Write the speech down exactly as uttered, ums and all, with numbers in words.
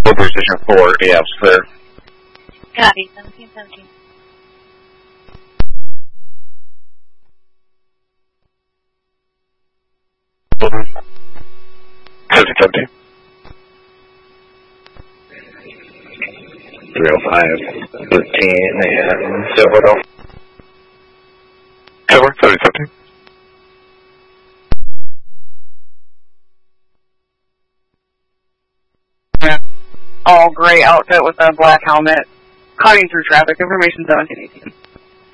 Position four, A F's clear. Copy, seventeen seventeen. seventeen seventeen. three oh five, thirteen, and Silverdale. Silver, seventeen seventeen. All gray outfit with a black helmet, cutting through traffic. Information seventeen eighteen.